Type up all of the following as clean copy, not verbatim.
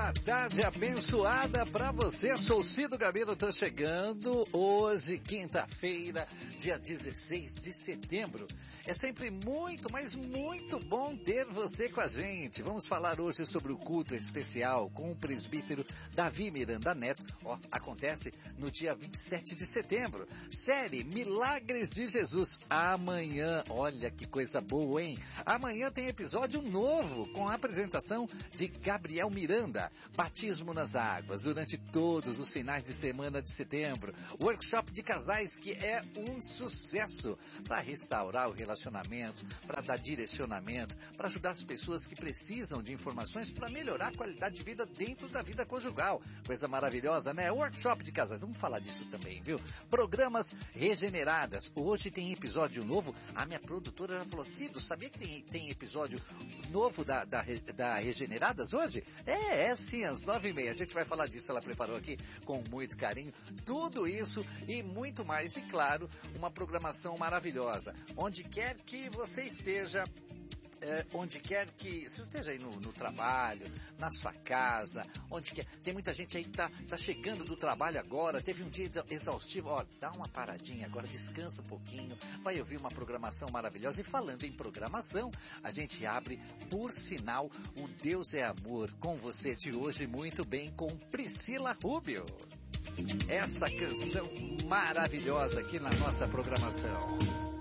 Uma tarde abençoada para você. Sou Cido Gabino, tô chegando hoje, quinta-feira, dia 16 de setembro. É sempre muito, mas muito bom ter você com a gente. Vamos falar hoje sobre o culto especial com o presbítero Davi Miranda Neto. Acontece no dia 27 de setembro. Série Milagres de Jesus. Amanhã, olha que coisa boa, hein? Amanhã tem episódio novo com a apresentação de Gabriel Miranda. Batismo nas águas durante todos os finais de semana de setembro. Workshop de casais que é um sucesso para restaurar o relacionamento, para dar direcionamento, para ajudar as pessoas que precisam de informações para melhorar a qualidade de vida dentro da vida conjugal. Coisa maravilhosa, né? Workshop de casais, vamos falar disso também, viu? Programas Regeneradas. Hoje tem episódio novo. A minha produtora já falou, Cido, sabia que tem episódio novo da Regeneradas hoje? É sim, às 9h30. A gente vai falar disso, ela preparou aqui com muito carinho. Tudo isso e muito mais. E claro, uma programação maravilhosa. Onde quer que você esteja, onde quer que você esteja aí no trabalho, na sua casa, onde quer. Tem muita gente aí que tá chegando do trabalho agora, teve um dia exaustivo. Dá uma paradinha agora, descansa um pouquinho, vai ouvir uma programação maravilhosa. E falando em programação, a gente abre, por sinal, o Deus é Amor com você de hoje, muito bem, com Priscila Rubio. Essa canção maravilhosa aqui na nossa programação.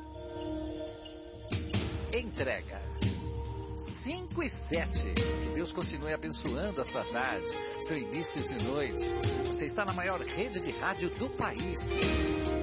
Entrega 5h07. Que Deus continue abençoando a sua tarde, seu início de noite. Você está na maior rede de rádio do país.